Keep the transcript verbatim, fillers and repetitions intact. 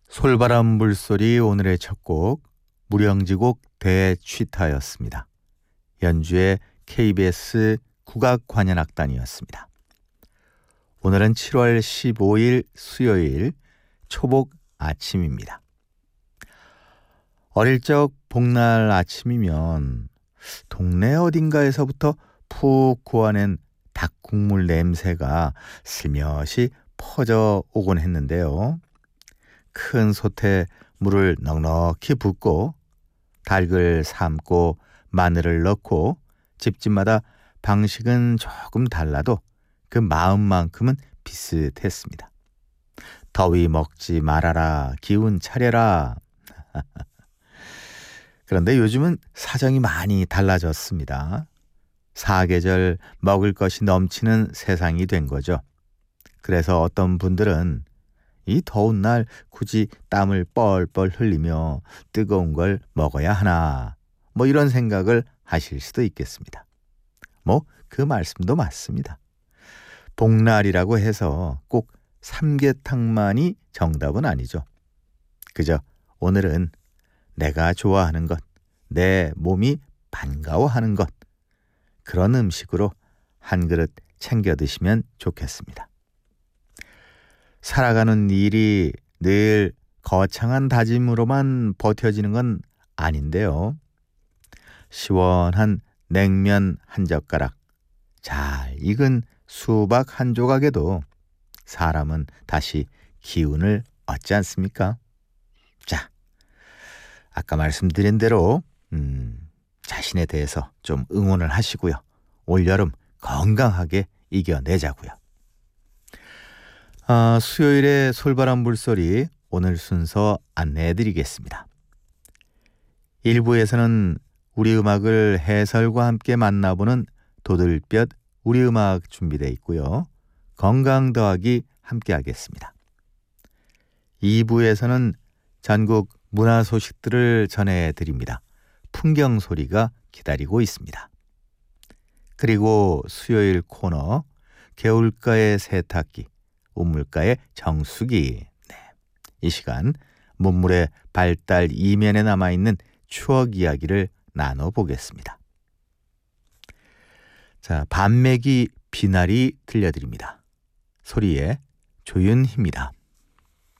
솔바람 물소리 오늘의 첫 곡 무령지곡 대취타였습니다. 연주의 케이비에스 국악관현악단이었습니다. 오늘은 칠월 십오일 수요일 초복 아침입니다. 어릴 적 복날 아침이면 동네 어딘가에서부터 푹 고아낸 닭국물 냄새가 슬며시 퍼져 오곤 했는데요. 큰 솥에 물을 넉넉히 붓고 닭을 삶고 마늘을 넣고 집집마다 방식은 조금 달라도 그 마음만큼은 비슷했습니다. 더위 먹지 말아라, 기운 차려라. 그런데 요즘은 사정이 많이 달라졌습니다. 사계절 먹을 것이 넘치는 세상이 된 거죠. 그래서 어떤 분들은 이 더운 날 굳이 땀을 뻘뻘 흘리며 뜨거운 걸 먹어야 하나, 뭐 이런 생각을 하실 수도 있겠습니다. 뭐 그 말씀도 맞습니다. 복날이라고 해서 꼭 삼계탕만이 정답은 아니죠. 그저 오늘은 내가 좋아하는 것, 내 몸이 반가워하는 것, 그런 음식으로 한 그릇 챙겨 드시면 좋겠습니다. 살아가는 일이 늘 거창한 다짐으로만 버텨지는 건 아닌데요. 시원한 냉면 한 젓가락, 잘 익은 수박 한 조각에도 사람은 다시 기운을 얻지 않습니까? 자, 아까 말씀드린 대로 음, 자신에 대해서 좀 응원을 하시고요. 올여름 건강하게 이겨내자고요. 아, 수요일에 솔바람 물소리 오늘 순서 안내해드리겠습니다. 일 부에서는 우리 음악을 해설과 함께 만나보는 도들볕 우리 음악 준비되어 있고요. 건강 더하기 함께 하겠습니다. 이 부에서는 전국 문화 소식들을 전해드립니다. 풍경 소리가 기다리고 있습니다. 그리고 수요일 코너 개울가의 세탁기, 우물가의 정수기. 네. 이 시간 문물의 발달 이면에 남아있는 추억 이야기를 나눠보겠습니다. 자, 밤매기 비나리 들려드립니다. 소리의 조윤희입니다.